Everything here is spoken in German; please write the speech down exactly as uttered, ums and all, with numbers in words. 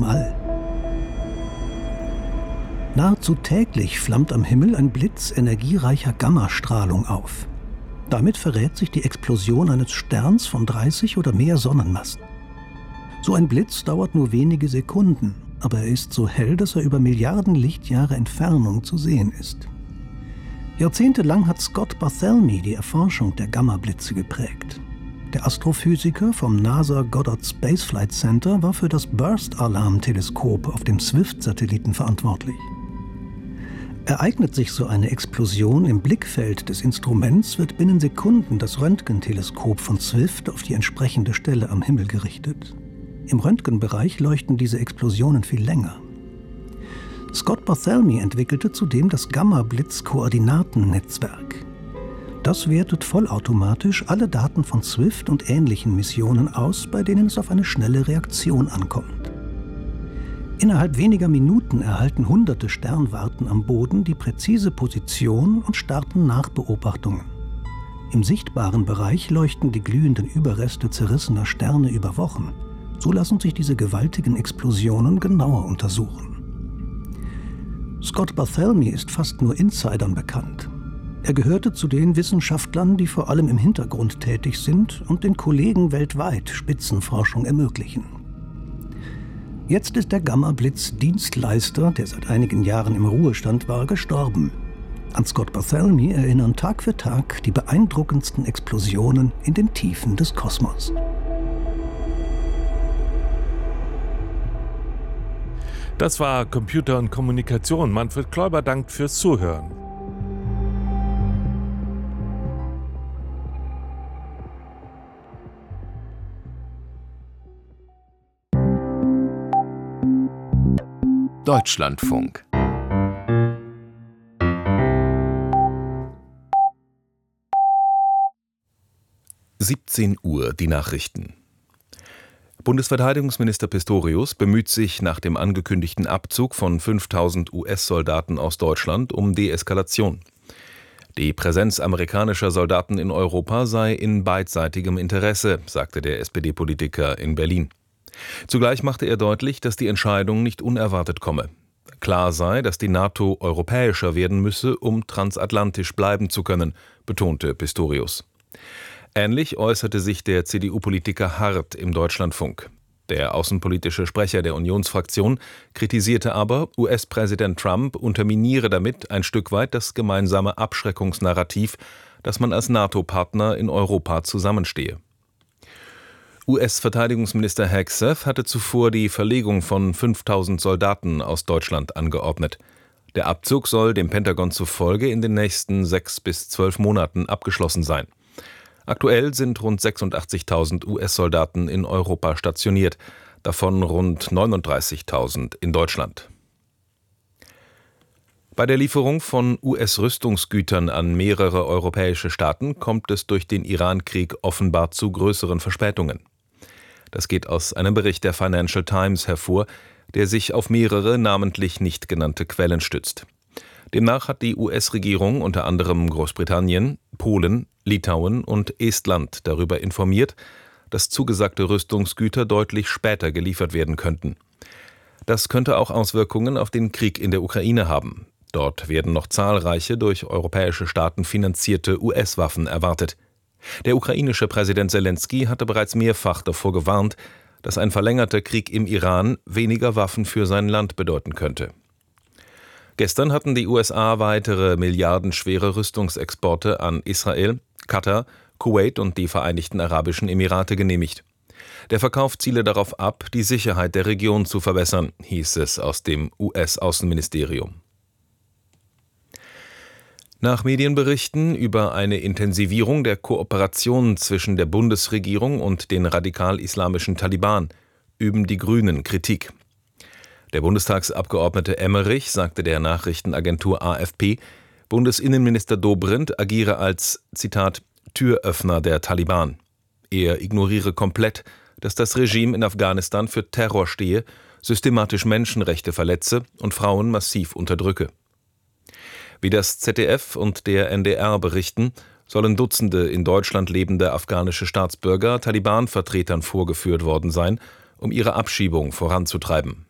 überall. Nahezu täglich flammt am Himmel ein Blitz energiereicher Gammastrahlung auf. Damit verrät sich die Explosion eines Sterns von dreißig oder mehr Sonnenmassen. So ein Blitz dauert nur wenige Sekunden, aber er ist so hell, dass er über Milliarden Lichtjahre Entfernung zu sehen ist. Jahrzehntelang hat Scott Barthelmy die Erforschung der Gammablitze geprägt. Der Astrophysiker vom NASA Goddard Space Flight Center war für das Burst-Alarm-Teleskop auf dem Swift-Satelliten verantwortlich. Ereignet sich so eine Explosion im Blickfeld des Instruments, wird binnen Sekunden das Röntgenteleskop von Swift auf die entsprechende Stelle am Himmel gerichtet. Im Röntgenbereich leuchten diese Explosionen viel länger. Scott Barthelmy entwickelte zudem das Gamma-Blitz-Koordinatennetzwerk. Das wertet vollautomatisch alle Daten von Swift und ähnlichen Missionen aus, bei denen es auf eine schnelle Reaktion ankommt. Innerhalb weniger Minuten erhalten hunderte Sternwarten am Boden die präzise Position und starten Nachbeobachtungen. Im sichtbaren Bereich leuchten die glühenden Überreste zerrissener Sterne über Wochen. So lassen sich diese gewaltigen Explosionen genauer untersuchen. Scott Barthelmy ist fast nur Insidern bekannt. Er gehörte zu den Wissenschaftlern, die vor allem im Hintergrund tätig sind und den Kollegen weltweit Spitzenforschung ermöglichen. Jetzt ist der Gamma-Blitz-Dienstleister, der seit einigen Jahren im Ruhestand war, gestorben. An Scott Barthelmy erinnern Tag für Tag die beeindruckendsten Explosionen in den Tiefen des Kosmos. Das war Computer und Kommunikation. Manfred Kläuber dankt fürs Zuhören. Deutschlandfunk. siebzehn Uhr, die Nachrichten. Bundesverteidigungsminister Pistorius bemüht sich nach dem angekündigten Abzug von fünftausend U S-Soldaten aus Deutschland um Deeskalation. Die Präsenz amerikanischer Soldaten in Europa sei in beidseitigem Interesse, sagte der S P D-Politiker in Berlin. Zugleich machte er deutlich, dass die Entscheidung nicht unerwartet komme. Klar sei, dass die NATO europäischer werden müsse, um transatlantisch bleiben zu können, betonte Pistorius. Ähnlich äußerte sich der C D U-Politiker Hart im Deutschlandfunk. Der außenpolitische Sprecher der Unionsfraktion kritisierte aber, U S-Präsident Trump unterminiere damit ein Stück weit das gemeinsame Abschreckungsnarrativ, dass man als NATO-Partner in Europa zusammenstehe. U S-Verteidigungsminister Hegseth hatte zuvor die Verlegung von fünftausend Soldaten aus Deutschland angeordnet. Der Abzug soll dem Pentagon zufolge in den nächsten sechs bis zwölf Monaten abgeschlossen sein. Aktuell sind rund sechsundachtzigtausend U S-Soldaten in Europa stationiert, davon rund neununddreißigtausend in Deutschland. Bei der Lieferung von U S-Rüstungsgütern an mehrere europäische Staaten kommt es durch den Iran-Krieg offenbar zu größeren Verspätungen. Das geht aus einem Bericht der Financial Times hervor, der sich auf mehrere namentlich nicht genannte Quellen stützt. Demnach hat die U S-Regierung unter anderem Großbritannien, Polen, Litauen und Estland darüber informiert, dass zugesagte Rüstungsgüter deutlich später geliefert werden könnten. Das könnte auch Auswirkungen auf den Krieg in der Ukraine haben. Dort werden noch zahlreiche durch europäische Staaten finanzierte U S-Waffen erwartet. Der ukrainische Präsident Selenskyj hatte bereits mehrfach davor gewarnt, dass ein verlängerter Krieg im Iran weniger Waffen für sein Land bedeuten könnte. Gestern hatten die U S A weitere milliardenschwere Rüstungsexporte an Israel, Katar, Kuwait und die Vereinigten Arabischen Emirate genehmigt. Der Verkauf ziele darauf ab, die Sicherheit der Region zu verbessern, hieß es aus dem U S-Außenministerium. Nach Medienberichten über eine Intensivierung der Kooperation zwischen der Bundesregierung und den radikal-islamischen Taliban üben die Grünen Kritik. Der Bundestagsabgeordnete Emmerich sagte der Nachrichtenagentur A F P, Bundesinnenminister Dobrindt agiere als, Zitat, Türöffner der Taliban. Er ignoriere komplett, dass das Regime in Afghanistan für Terror stehe, systematisch Menschenrechte verletze und Frauen massiv unterdrücke. Wie das Z D F und der N D R berichten, sollen Dutzende in Deutschland lebende afghanische Staatsbürger Taliban-Vertretern vorgeführt worden sein, um ihre Abschiebung voranzutreiben.